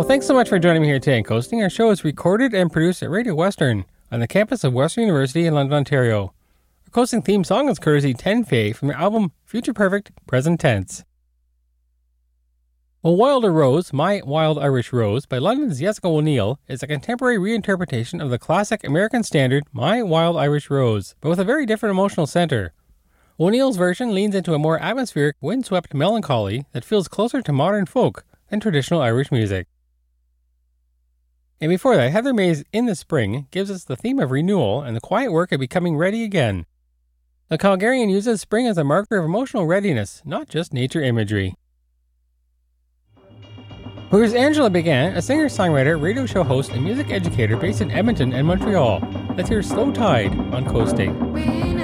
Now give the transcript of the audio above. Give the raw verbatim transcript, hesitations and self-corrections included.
Well, thanks so much for joining me here today in Coasting. Our show is recorded and produced at Radio Western on the campus of Western University in London, Ontario. Our Coasting theme song is courtesy ten Fae from their album Future Perfect, Present Tense. Well, Wilder Rose, My Wild Irish Rose by London's Jessica O'Neill is a contemporary reinterpretation of the classic American standard My Wild Irish Rose, but with a very different emotional center. O'Neill's version leans into a more atmospheric, windswept melancholy that feels closer to modern folk than traditional Irish music. And before that, Heather May's In the Spring gives us the theme of renewal and the quiet work of becoming ready again. The Calgarian uses spring as a marker of emotional readiness, not just nature imagery. Here's Angela Began, a singer-songwriter, radio show host, and music educator based in Edmonton and Montreal. Let's hear Slow Tide on Coasting.